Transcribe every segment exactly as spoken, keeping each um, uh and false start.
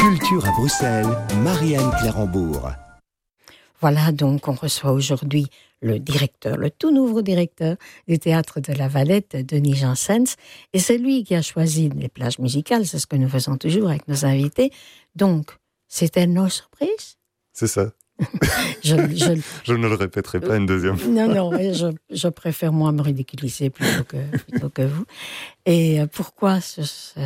Culture à Bruxelles, Marianne Clérambourg. Voilà, donc on reçoit aujourd'hui le directeur, le tout nouveau directeur du Théâtre de la Valette, Denis Janssens. Et c'est lui qui a choisi les plages musicales, c'est ce que nous faisons toujours avec nos invités. Donc, c'était nos surprises ? C'est ça. je, je... je ne le répéterai pas une deuxième fois. Non, non, je, je préfère moi me ridiculiser plutôt que, plutôt que vous. Et pourquoi ce, ce,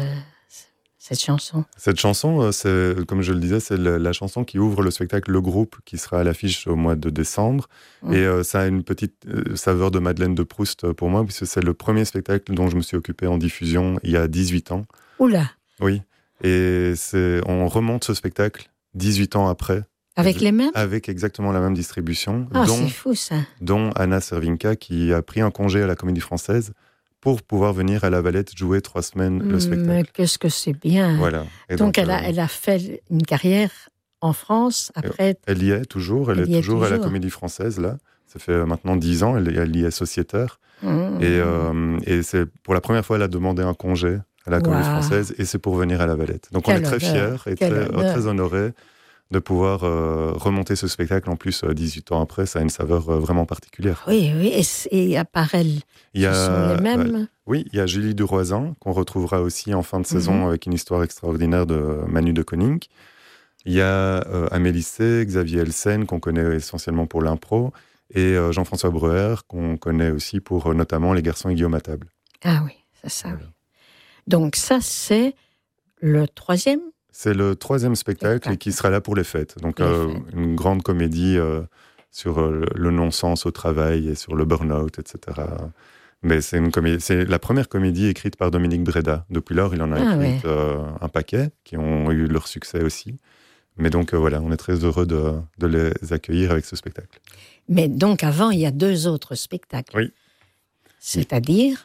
cette chanson ? Cette chanson, c'est, comme je le disais, c'est la, la chanson qui ouvre le spectacle Le Groupe, qui sera à l'affiche au mois de décembre. Mmh. Et euh, ça a une petite euh, saveur de Madeleine de Proust pour moi, puisque c'est le premier spectacle dont je me suis occupé en diffusion il y a dix-huit ans. Oula ! Oui, et c'est, on remonte ce spectacle dix-huit ans après. Avec les mêmes ? Avec exactement la même distribution. Ah, dont, c'est fou ça. Dont Anna Servinka, qui a pris un congé à la Comédie Française pour pouvoir venir à la Valette jouer trois semaines le spectacle. Mais qu'est-ce que c'est bien. Voilà. Et donc, donc elle, euh, a, elle a fait une carrière en France après. Elle y est toujours. Elle, elle est, est toujours, toujours à la Comédie Française, là. Ça fait maintenant dix ans. Elle, elle y est sociétaire. Mmh. Et, euh, et c'est pour la première fois, elle a demandé un congé à la Comédie wow. Française. Et c'est pour venir à la Valette. Donc, Quel on est très honneur. fiers et Quel très, très honorés de pouvoir euh, remonter ce spectacle. En plus, euh, dix-huit ans après, ça a une saveur euh, vraiment particulière. Oui, oui. Et, et à part elle, il y a, ce sont les mêmes euh, Oui, il y a Julie Duroisin, qu'on retrouvera aussi en fin de saison mm-hmm. avec une histoire extraordinaire de Manu de Koning. Il y a euh, Amélie C, Xavier Elsen, qu'on connaît essentiellement pour l'impro, et euh, Jean-François Breuer, qu'on connaît aussi pour euh, notamment Les Garçons et Guillaume à table. Ah oui, c'est ça, voilà. Oui. Donc ça, c'est le troisième ? C'est le troisième spectacle, spectacle et qui sera là pour les fêtes. Donc, les euh, fêtes. Une grande comédie euh, sur euh, le non-sens au travail et sur le burn-out, et cetera. Mais c'est, une comédie, c'est la première comédie écrite par Dominique Breda. Depuis lors, il en a ah, écrit ouais. euh, un paquet qui ont eu leur succès aussi. Mais donc, euh, voilà, on est très heureux de, de les accueillir avec ce spectacle. Mais donc, avant, il y a deux autres spectacles. Oui. C'est-à-dire ?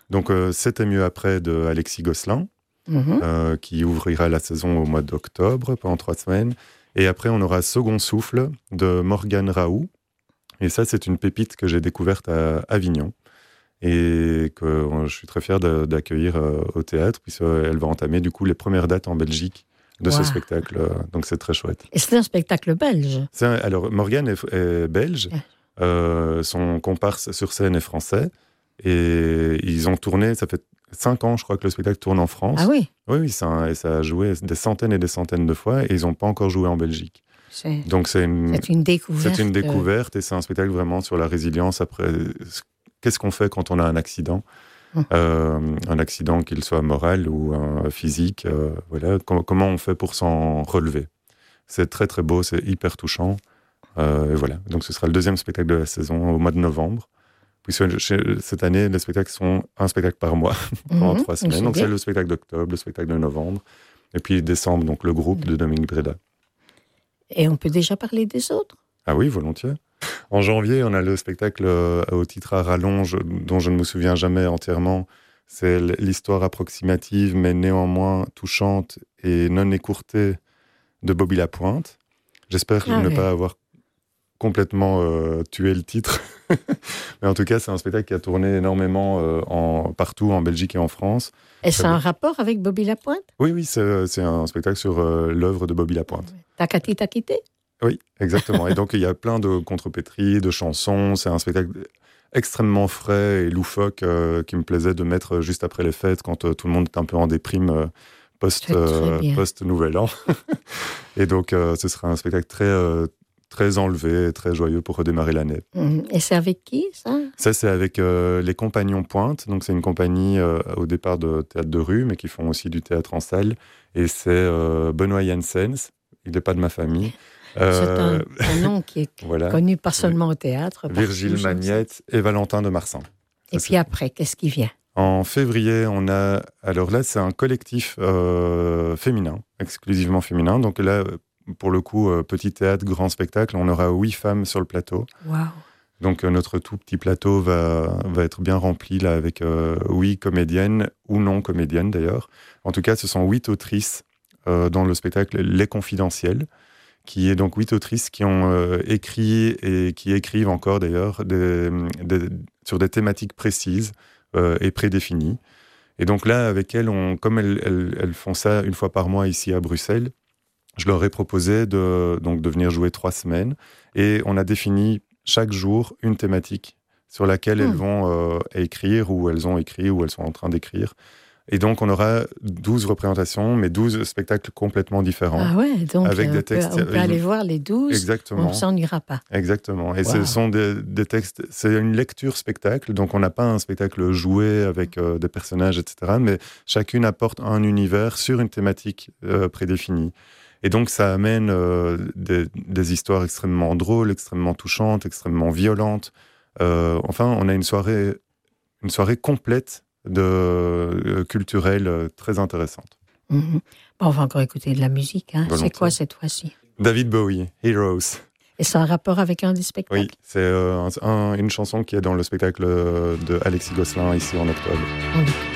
Donc, euh, C'était mieux après de Alexis Gosselin. Mmh. Euh, qui ouvrira la saison au mois d'octobre pendant trois semaines. Et après, on aura Second Souffle de Morgane Raoult. Et ça, c'est une pépite que j'ai découverte à Avignon et que euh, je suis très fier de, d'accueillir euh, au théâtre, puisqu'elle va entamer du coup les premières dates en Belgique de wow. ce spectacle. Donc, c'est très chouette. Et c'est un spectacle belge ? c'est un, Alors, Morgane est, est belge. Yeah. Euh, son comparse sur scène est français. Et ils ont tourné, ça fait cinq ans, je crois, que le spectacle tourne en France. Ah oui ? Oui, oui, ça, et ça a joué des centaines et des centaines de fois, et ils n'ont pas encore joué en Belgique. C'est, Donc c'est une, c'est une découverte. C'est une découverte, et c'est un spectacle vraiment sur la résilience après. Qu'est-ce qu'on fait quand on a un accident ? Hum. euh, Un accident, qu'il soit moral ou euh, physique, euh, voilà. Com- comment on fait pour s'en relever ? C'est très très beau, c'est hyper touchant. Euh, et voilà. Donc ce sera le deuxième spectacle de la saison au mois de novembre. Puisque cette année, les spectacles sont un spectacle par mois pendant mmh, trois semaines. C'est donc bien. C'est le spectacle d'octobre, le spectacle de novembre, et puis décembre, donc le groupe mmh. de Dominique Breda. Et on peut déjà parler des autres ? Ah oui, volontiers. En janvier, on a le spectacle euh, au titre à rallonge, dont je ne me souviens jamais entièrement. C'est l'histoire approximative, mais néanmoins touchante et non écourtée de Bobby Lapointe. J'espère ah, ne oui. pas avoir complètement euh, tué le titre. Mais en tout cas, c'est un spectacle qui a tourné énormément euh, en, partout en Belgique et en France. Et c'est un rapport avec Bobby Lapointe ? Oui, oui, c'est, c'est un spectacle sur euh, l'œuvre de Bobby Lapointe. Takati Takité ? Oui, exactement. Et donc, il y a plein de contrepétries, de chansons. C'est un spectacle extrêmement frais et loufoque euh, qui me plaisait de mettre juste après les fêtes, quand euh, tout le monde est un peu en déprime euh, post, euh, post-Nouvel An. Et donc, euh, ce sera un spectacle très... Euh, très enlevé, très joyeux pour redémarrer l'année. Et c'est avec qui, ça ? Ça, c'est avec euh, les Compagnons Pointe. Donc, c'est une compagnie euh, au départ de théâtre de rue, mais qui font aussi du théâtre en salle. Et c'est euh, Benoît Janssens. Il n'est pas de ma famille. Euh, c'est un, un nom qui est voilà. connu pas seulement au théâtre. Virgile Magnette et Valentin de Marsan. Et ça, puis après, qu'est-ce qui vient ? En février, on a... Alors là, c'est un collectif euh, féminin, exclusivement féminin. Donc là... Pour le coup, euh, petit théâtre, grand spectacle, on aura huit femmes sur le plateau. Wow. Donc euh, notre tout petit plateau va, va être bien rempli là, avec euh, huit comédiennes, ou non comédiennes d'ailleurs. En tout cas, ce sont huit autrices euh, dans le spectacle Les Confidentiels, qui est donc huit autrices qui ont euh, écrit et qui écrivent encore d'ailleurs des, des, sur des thématiques précises euh, et prédéfinies. Et donc là, avec elles, on, comme elles, elles, elles font ça une fois par mois ici à Bruxelles, je leur ai proposé de, donc, de venir jouer trois semaines. Et on a défini chaque jour une thématique sur laquelle mmh. elles vont euh, écrire, ou elles ont écrit, ou elles sont en train d'écrire. Et donc, on aura douze représentations, mais douze spectacles complètement différents. Ah ouais, donc avec on, des textes, peut, on peut aller voir les douze, exactement. On ne s'ennuiera pas. Exactement. Et wow. ce sont des, des textes, c'est une lecture spectacle, donc on n'a pas un spectacle joué avec euh, des personnages, et cetera, mais chacune apporte un univers sur une thématique euh, prédéfinie. Et donc, ça amène euh, des, des histoires extrêmement drôles, extrêmement touchantes, extrêmement violentes. Euh, enfin, on a une soirée, une soirée complète de euh, culturelle euh, très intéressante. Mmh. Bon, on va encore écouter de la musique. Hein. C'est quoi cette fois-ci? David Bowie, Heroes. Et ça a un rapport avec un des spectacles? Oui, c'est euh, un, un, une chanson qui est dans le spectacle de Alexis Gosselin ici en octobre. Oui.